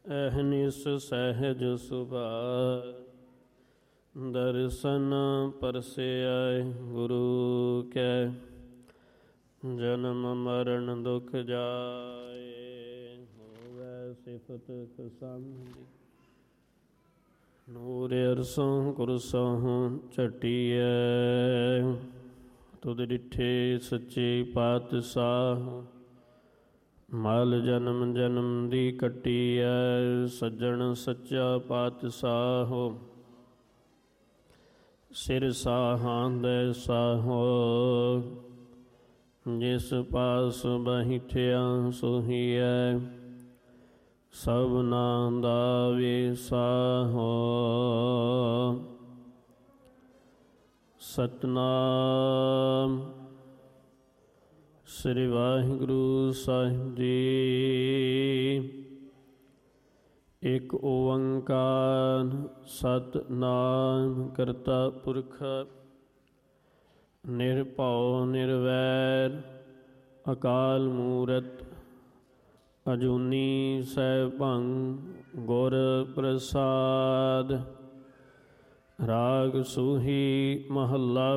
ਅਹਨਿਸ ਸਹਿਜ ਸੁਭਾਇ। ਦਰਸ਼ਨ ਪਰਸਿਐ ਗੁਰੂ ਕੈ, ਜਨਮ ਮਰਨ ਦੁਖ ਜਾਏ। ਹੋਵੈ ਸਿਫਤ ਖਸੰਦੀ, ਨੂਰ ਅਰਸੋਂ ਕੁਰਸੋਂ ਝਟੀਐ। ਤੁਧ ਡਿਠੇ ਸੱਚੇ ਪਾਤਸ਼ਾਹ, ਮਲ ਜਨਮ ਜਨਮ ਦੀ ਕੱਟੀਐ। ਸੱਜਣ ਸੱਚਾ ਪਾਤਸ਼ਾਹ, ਸਿਰ ਸਾਹਾਂ ਦੇ ਸਾਹੋ। ਜਿਸ ਪਾਸ ਬੈਠਿਆ ਸੋਹੀਐ, ਸਭਨਾ ਦਾ ਵਿਸਾਹੋ। ਸਤਿਨਾਮ ਸ੍ਰੀ ਵਾਹਿਗੁਰੂ ਸਾਹਿਬ ਜੀ। ਇਕ ਓੰਕਾਰ ਸਤਿਨਾਮ ਕਰਤਾ ਪੁਰਖ, ਨਿਰਭਉ ਨਿਰਵੈਰ ਅਕਾਲ ਮੂਰਤ। ਅਜੂਨੀ ਸੈਭੰ ਗੁਰ ਪ੍ਰਸਾਦ। ਰਾਗ ਸੂਹੀ ਮਹੱਲਾ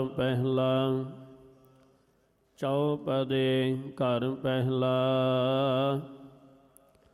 ਪਹਿਲਾ। ਚੌਪਦੇ ਘਰ ਪਹਿਲਾ।